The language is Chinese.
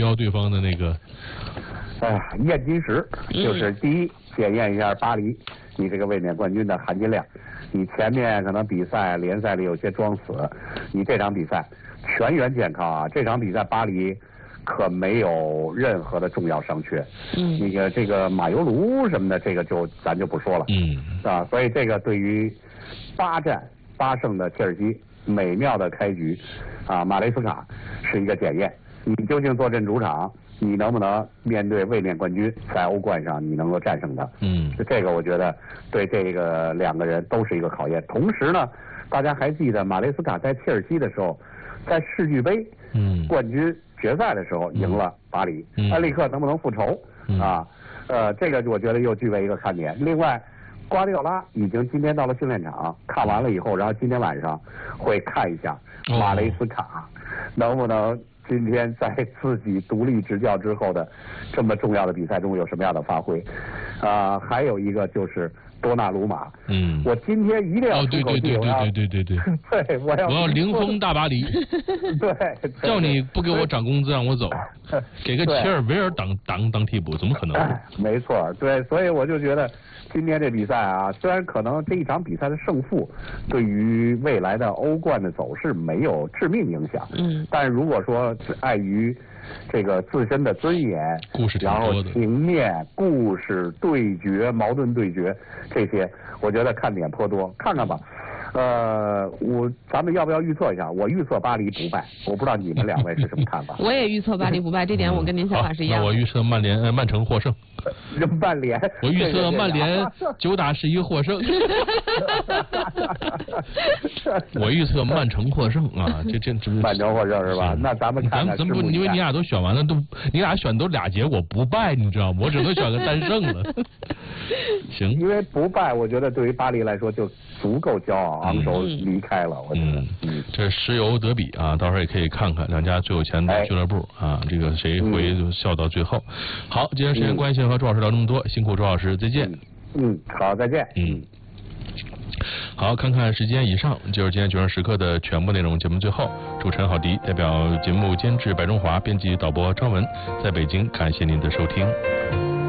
消对方的那个。 验金石就是第一，检验一下巴黎你这个卫冕冠军的含金量。你前面可能比赛联赛里有些装死，你这场比赛全员健康啊！这场比赛巴黎可没有任何的重要伤缺。那个这个马尤卢什么的，这个咱就不说了。所以这个对于8战8胜的切尔西美妙的开局马雷斯卡是一个检验。你究竟坐镇主场，你能不能面对卫冕冠军，在欧冠上你能够战胜他？这个我觉得对这个2个人都是一个考验。同时呢，大家还记得马雷斯卡在切尔西的时候，在世俱杯冠军决赛的时候赢了巴黎，埃里克能不能复仇这个我觉得又具备一个看点。另外，瓜迪奥拉已经今天到了训练场，看完了以后，然后今天晚上会看一下马雷斯卡能不能今天在自己独立执教之后的这么重要的比赛中有什么样的发挥。还有一个就是多纳鲁马。我今天一定要出口气，对，我要零封大巴黎。 对， 叫你不给我涨工资让我走，给个切尔维尔当替补，怎么可能？ 没错，对，所以我就觉得今天这比赛虽然可能这一场比赛的胜负对于未来的欧冠的走势没有致命影响，但是如果说碍于这个自身的尊严，然后情面、故事、对决、矛盾对决这些，我觉得看点颇多，看看吧。咱们要不要预测一下？我预测巴黎不败，我不知道你们2位是什么看法。 我也预测巴黎不败，这点我跟您想法是一样的。 那我预测曼城获胜。 曼联， 我预测曼联9打11获胜。我预测曼城获胜啊！这曼城获胜是吧？那咱们看看， 咱不，因为你俩都选完了，你俩选都俩结果不败，你知道吗？我只能选个单胜了。行， 因为不败，我觉得对于巴黎来说就足够骄傲，昂首离开了。我觉得， 这石油德比啊，到时候也可以看看2家最有钱的俱乐部这个谁会笑到最后。好，今天时间关系和周老师聊这么多，辛苦周老师，再见。 好，再见。 好，看看时间，以上就是今天9时时刻的全部内容。节目最后，主持人郝迪代表节目监制白中华、编辑导播张文，在北京感谢您的收听。